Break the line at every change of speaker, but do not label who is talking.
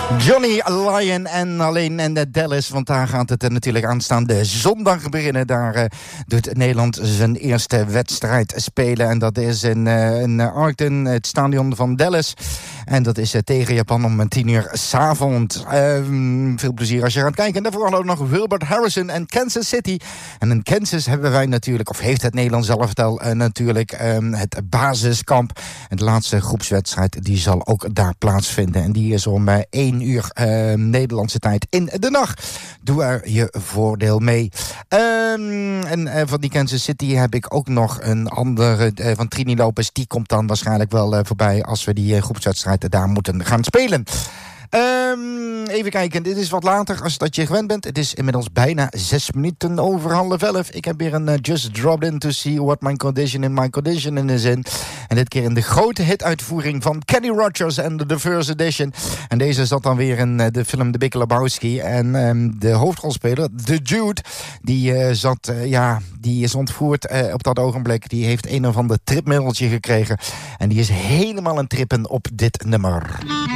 Johnny Lyon en alleen en de Dallas, want daar gaat het natuurlijk aanstaande zondag beginnen. Daar doet Nederland zijn eerste wedstrijd spelen. En dat is in Arlington, het stadion van Dallas. En dat is tegen Japan om 10:00 s'avonds. Veel plezier als je gaat kijken. En daarvoor hadden we nog Wilbert Harrison en Kansas City. En in Kansas hebben wij natuurlijk, of heeft het Nederlands elftal natuurlijk het basiskamp. En de laatste groepswedstrijd die zal ook daar plaatsvinden. En die is om 1:00 Nederlandse tijd in de nacht. Doe er je voordeel mee. En van die Kansas City heb ik ook nog een andere van Trini Lopez. Die komt dan waarschijnlijk wel voorbij als we die groepswedstrijd daar moeten gaan spelen. Even kijken, dit is wat later als dat je gewend bent. Het is inmiddels bijna 6 minuten over 10:30. Ik heb weer een Just Dropped In to See What My Condition is in. En dit keer in de grote hituitvoering van Kenny Rogers en de First Edition. En deze zat dan weer in de film The Big Lebowski. En de hoofdrolspeler, The Jude, die is ontvoerd op dat ogenblik. Die heeft een of ander tripmiddeltje gekregen. En die is helemaal aan het trippen op dit nummer.